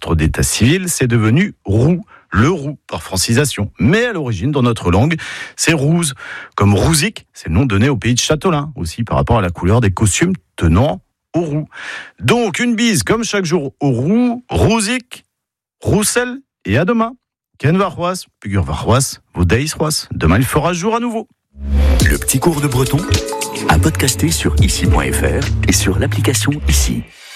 registre d'état civil, c'est devenu roux. Le roux, par francisation. Mais à l'origine, dans notre langue, c'est rouze. Comme Rouzic, c'est le nom donné au pays de Châtelain, aussi par rapport à la couleur des costumes tenant au roux. Donc, une bise, comme chaque jour, au roux, Rouzic, Roussel, et à demain. Ken Varroas, Pugur Varroas, vos Deis Roas. Demain, il fera jour à nouveau. Le petit cours de breton à podcaster sur ici.fr et sur l'application Ici.